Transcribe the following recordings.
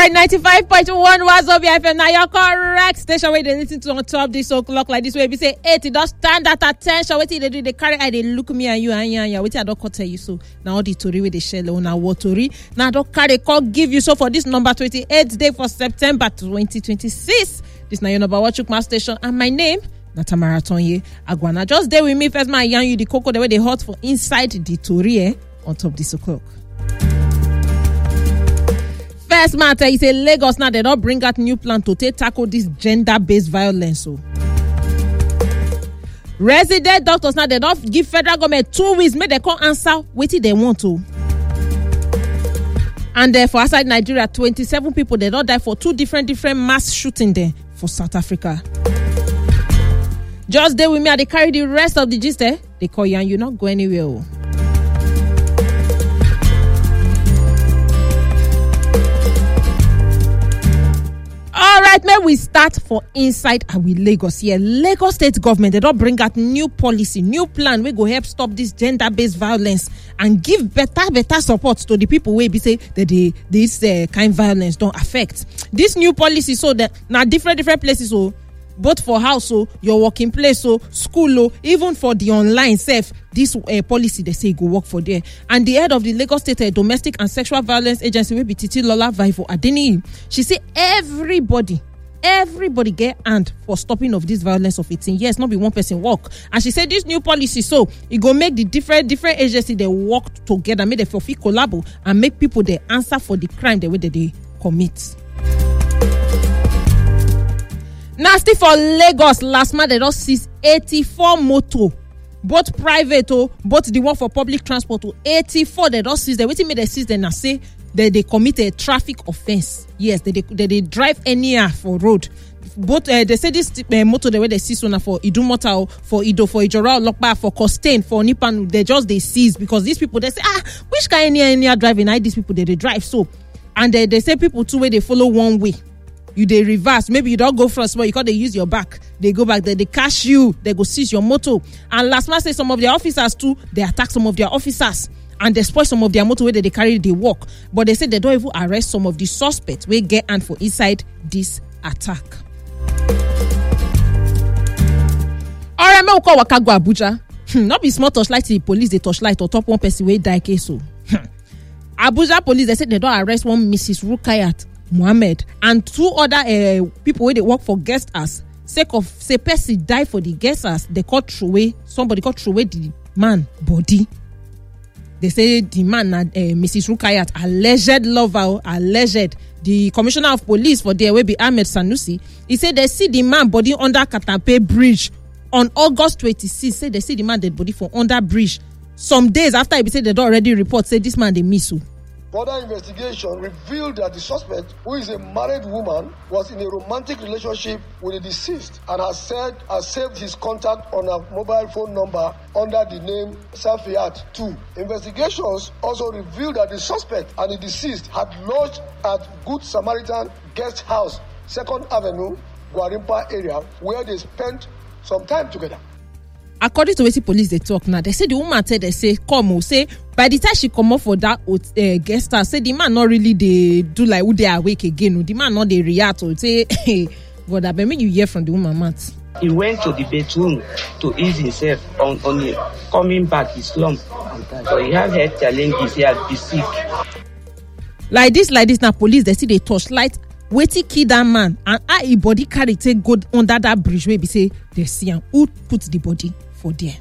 right, 95.1 Wazobia FM. Now your correct station where they listen to on top this o'clock like this way. We say 8, it does stand at attention. What they do, they carry eye, they look me and you and you. What I don't tell you so. Now all the tori where they share on our what tori. Now don't carry call give you so for this number 28th day for September 2026. This now your number one Chukma station and my name. Natamara Tonye Agwana. Just there with me first, my yarn you the cocoa the way they hot for inside the tori on top this o'clock. First matter is a Lagos now they don't bring out new plan to tackle this gender-based violence. So resident doctors now they don't give federal government 2 weeks make they come answer what they want to. And for outside Nigeria, 27 people they don't die for 2 different mass shooting there for South Africa. Just there with me, they carry the rest of the gist there. They call you and you not go anywhere. All right, may we start for inside our Lagos here. Lagos state government, they don't bring out new policy, new plan. We go help stop this gender-based violence and give better support to the people where we say that this kind of violence don't affect. This new policy so that now different places so both for house so your working place so school even for the online self this policy they say go work for there. And the head of the Lagos State Domestic and Sexual Violence Agency will be Titi Lola Vaivo Adeni. She say everybody get hand for stopping of this violence of 18 years, not be one person work. And she said this new policy so it go make the different agencies they work together, make them feel collabo and make people they answer for the crime the way that they commit. Nasty for Lagos last month they just seized 84 motor, both private both the one for public transport 84 they just seized. Waiting me they seize them and say that they commit a traffic offense. Yes, they drive anyhow for road. Both they say this motor the way they seize one for Idumota, for Ido, for Ijora, Lokpa, for Costain, for Nipan, they seize because these people they say which kind of driving these people they drive so, and they say people too where they follow one way. You they reverse, maybe you don't go first, but you can't use your back. They go back there, they cash you, they go seize your motor. And last month say some of their officers too, they attack some of their officers and they spoil some of their motor where they carry the work. But they say they don't even arrest some of the suspects where get hand for inside this attack. Alright, me call Wakago Abuja. Not be small touchlight the police, they touchlight or top one person where die case so. Abuja police they said they don't arrest one Mrs. Rukayat Mohammed and 2 other people where they work for guest house. Sake of say person die for the guest house, they caught throw away the man body. They say the man Mrs. Rukayat alleged lover, alleged. The commissioner of police for there will be Ahmed Sanusi. He said they see the man body under Katampe Bridge on August 26. Say they see the man dead body for under bridge. Some days after he said they don't already report say this man they miss you. Further investigation revealed that the suspect, who is a married woman, was in a romantic relationship with the deceased and has saved his contact on a mobile phone number under the name Safiat 2. Investigations also revealed that the suspect and the deceased had lodged at Good Samaritan Guest House, 2nd Avenue, Gwarimpa area, where they spent some time together. According to what police they talk now, they say the woman said they say come say by the time she come up for that guest house, say the man not really they do like who they awake again. The man not they react or say hey, God, I make you hear from the woman Matt. He went to the bedroom to ease himself on it. Coming back, he slumped. So he had health challenges. He had been sick. Like this now, police they see they torchlight. Waiting kill that man and how he body carry take go under that bridge where we say they see him who put the body for there.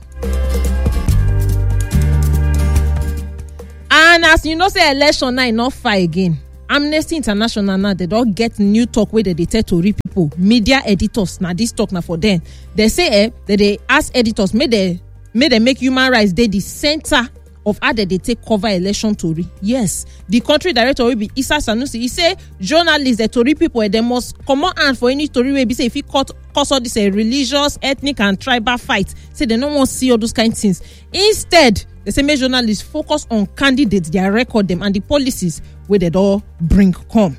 And as you know, say election now not fight again. Amnesty International now they don't get new talk where they tell to read people, media editors now this talk now for them. They say that they ask editors may they make human rights they the center of how they take cover election Tory. Yes, the country director will be Issa Sanusi. He say journalists, the Tory people, they must come on for any Tory way. Be say if he cause all this religious, ethnic, and tribal fight, say they don't want to see all those kind of things. Instead, they say make journalists focus on candidates, their record them, and the policies where they don't bring come.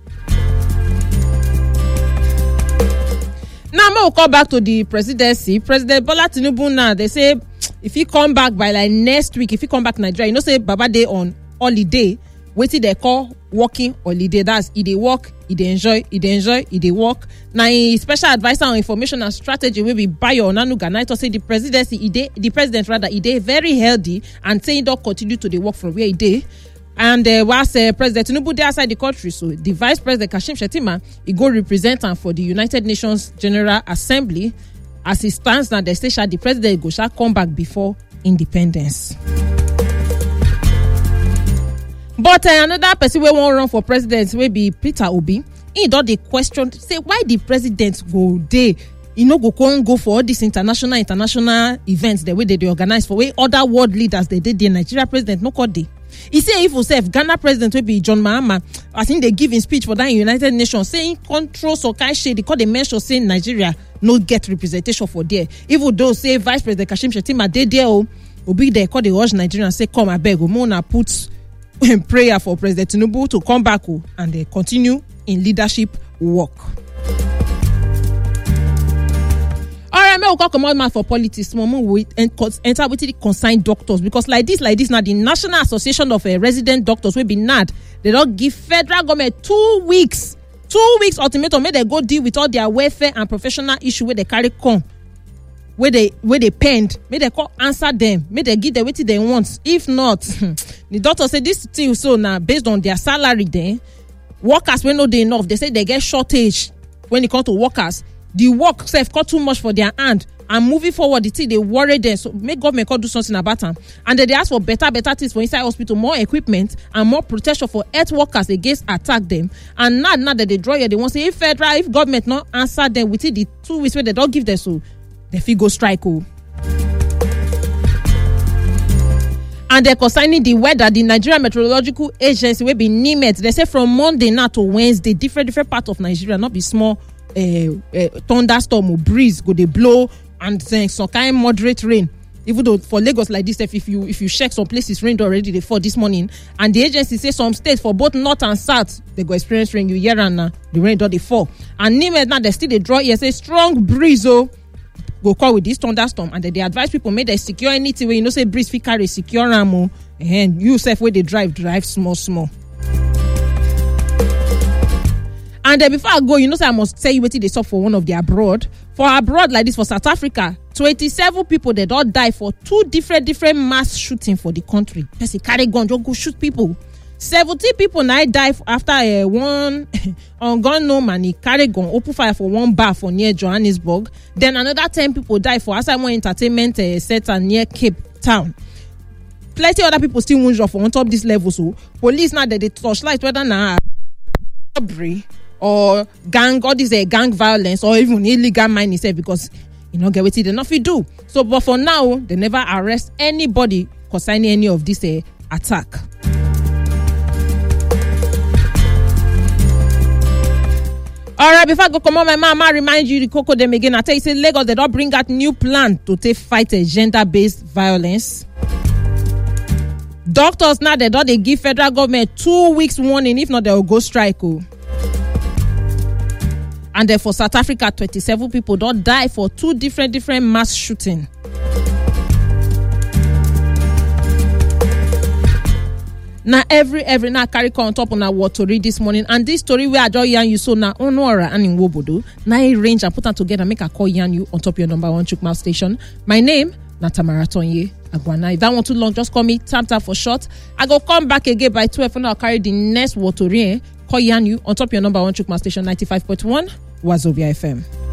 Now, we'll call back to the presidency. President Bola Tinubu now, they say if he come back by like next week, if he come back to Nigeria, you know say Baba Day on holiday, wetin they call working holiday. That's e dey work, e dey enjoy, e dey work. Now, special advisor on information and strategy will be Bayo Onanuga. Now, to say the president e dey very healthy and say he don't continue to dey work from where he dey. And whilst President Tinubu dey outside the country, so the Vice President Kashim Shettima he go represent am for the United Nations General Assembly. As he stands now, the station the president go shall come back before independence. But another person wey wan run for president wey be Peter Obi, he don dey question say why the president go dey, e no go go for all these international events the way they organize for way other world leaders they did. The Nigeria president no call dey. He say if himself Ghana president will be John Mahama, I think they give him speech for that United Nations saying control Sokai shade because they mention saying Nigeria no get representation for there. Even though say Vice President Kashim Shettima dey there, Obi they call the urge Nigeria and say come abeg, Mona put prayer for President Tinubu to come back and they continue in leadership work. Alright, may we come out for politics. We enter with the concerned doctors because like this now the National Association of Resident Doctors will be NAD. They don't give federal government 2 weeks ultimatum. May they go deal with all their welfare and professional issue where they carry come, where they penned. May they call answer them. May they give them what they want. If not, the doctor say this thing so now based on their salary. Then workers when no they enough. They say they get shortage when it comes to workers. The work self got too much for their hand and moving forward the thing they worry them, so make government do something about them. And then they ask for better things for inside hospital, more equipment and more protection for health workers against attack them. And now that they draw here, they want to say if government not answer them within the 2 weeks where they don't give them, so they feel go strike. And they're concerning the weather, the Nigeria Meteorological Agency will be NIMET. They say from Monday now to Wednesday, different parts of Nigeria, not be small thunderstorm or breeze go they blow and some kind of moderate rain. Even though for Lagos like this, if you check some places rained already they fall this morning, and the agency say some states for both north and south they go experience rain. You hear and the rain do they fall. And Nimet now they still they draw here say strong breeze go call with this thunderstorm, and they advise people make they secure anything where say breeze fit carry secure am and you self where they drive small. And before I go, say I must tell you what they saw for one of the abroad. For abroad like this, for South Africa, 27 people they don't die for 2 different mass shooting for the country. Person carry gun, just go shoot people. 70 people now die after one gun no man he carry gun open fire for one bar for near Johannesburg. Then another 10 people die for outside one entertainment center near Cape Town. Plenty other people still wounded for on top this level. So police now they torchlight whether now robbery or gang, all this gang violence or even illegal mining itself, because you know get what they nothing do. So but for now they never arrest anybody concerning any of this attack. Alright, before I go come on, my mama remind you the cocoa them again. I tell you, say Lagos they don't bring out new plan to take fight gender-based violence. Doctors now they don't give federal government 2 weeks warning, if not they will go strike. And then for South Africa, 27 people don't die for 2 different mass shooting. Now every now carry on top on our what to read this morning, and this story where I just yarn you so now Onora and in Wobodo now range and put them together make a call yarn you on top your number 1 Chukmouth station. My name na Tamara Tonye Agwana. If that one too long, just call me Tam for short. I go come back again by 12 and I'll carry the next what to read. Call yarn you on top your number 1 Chukmouth station 95.1 Wazobia FM.